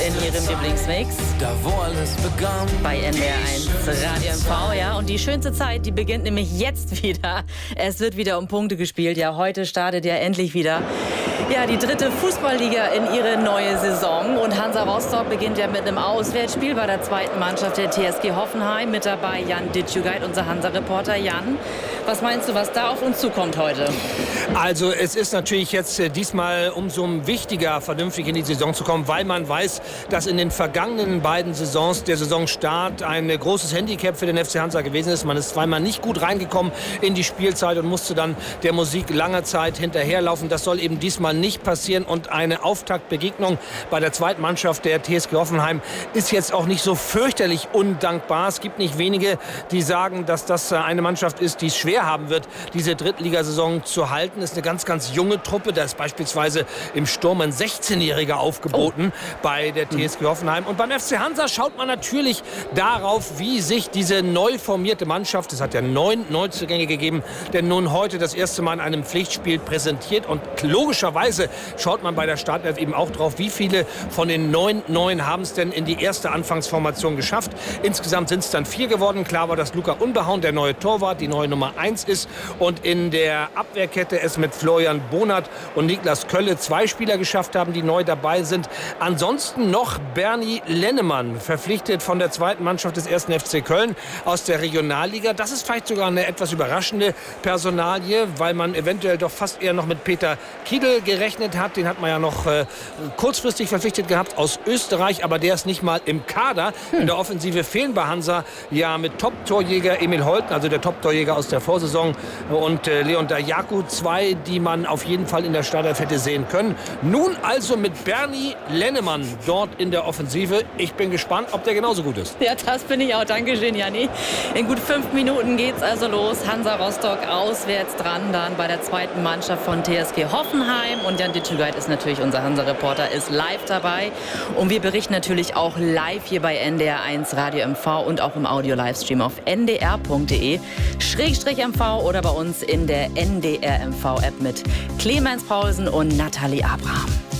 in Ihrem Lieblingsmix. Da wo alles begann. Bei NDR 1 Radio MV, ja. Und die schönste Zeit, die beginnt nämlich jetzt wieder. Es wird wieder um Punkte gespielt. Ja, heute startet ja endlich wieder ja, die dritte Fußballliga in ihre neue Saison. Und Hansa Rostock beginnt ja mit einem Auswärtsspiel bei der zweiten Mannschaft der TSG Hoffenheim. Mit dabei Jan Ditschugeit, unser Hansa-Reporter. Jan, was meinst du, was da auf uns zukommt heute? Also es ist natürlich jetzt diesmal umso wichtiger, vernünftig in die Saison zu kommen, weil man weiß, dass in den vergangenen beiden Saisons der Saisonstart ein großes Handicap für den FC Hansa gewesen ist. Man ist zweimal nicht gut reingekommen in die Spielzeit und musste dann der Musik lange Zeit hinterherlaufen. Das soll eben diesmal nicht passieren und eine Auftaktbegegnung bei der zweiten Mannschaft der TSG Hoffenheim ist jetzt auch nicht so fürchterlich undankbar. Es gibt nicht wenige, die sagen, dass das eine Mannschaft ist, die es schwer haben wird, diese Drittligasaison zu halten. Das ist eine ganz, ganz junge Truppe. Da ist beispielsweise im Sturm ein 16-Jähriger aufgeboten bei der TSG Hoffenheim. Und beim FC Hansa schaut man natürlich darauf, wie sich diese neu formierte Mannschaft, es hat ja 9 Neuzugänge gegeben, denn nun heute das erste Mal in einem Pflichtspiel präsentiert. Und logischerweise schaut man bei der Startelf eben auch drauf, wie viele von den 9 Neuen haben es denn in die erste Anfangsformation geschafft. Insgesamt sind es dann 4 geworden. Klar war, dass Luca Unbehauen der neue Torwart, die neue Nummer 1 ist. Und in der Abwehrkette es mit Florian Bonat und Niklas Kölle 2 Spieler geschafft haben, die neu dabei sind. Ansonsten noch Bernie Lennemann, verpflichtet von der zweiten Mannschaft des 1. FC Köln aus der Regionalliga. Das ist vielleicht sogar eine etwas überraschende Personalie, weil man eventuell doch fast eher noch mit Peter Kiedl gerechnet hat. Den hat man ja noch kurzfristig verpflichtet gehabt aus Österreich, aber der ist nicht mal im Kader. In der Offensive fehlen bei Hansa ja mit Top-Torjäger Emil Holten, also der Top-Torjäger aus der Vorsaison, und Leon Dajaku, 2, die man auf jeden Fall in der Startelf hätte sehen können. Nun also mit Bernie Lennemann dort in der Offensive. Ich bin gespannt, ob der genauso gut ist. Ja, das bin ich auch. Dankeschön, Janni. In gut 5 Minuten geht's also los. Hansa Rostock auswärts dran, dann bei der zweiten Mannschaft von TSG Hoffenheim. Und Jan Ditschugeit ist natürlich unser Hansa-Reporter, ist live dabei. Und wir berichten natürlich auch live hier bei NDR 1 Radio MV und auch im Audio-Livestream auf ndr.de/mv oder bei uns in der NDR MV-App mit Clemens Paulsen und Nathalie Abraham.